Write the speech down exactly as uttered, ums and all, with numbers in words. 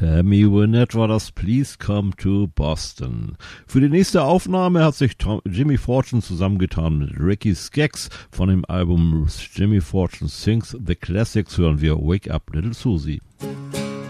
Tammy Wynette war das Please Come to Boston. Für die nächste Aufnahme hat sich Tom, Jimmy Fortune zusammengetan mit Ricky Skaggs. Von dem Album Jimmy Fortune Sings the Classics hören wir Wake Up Little Susie.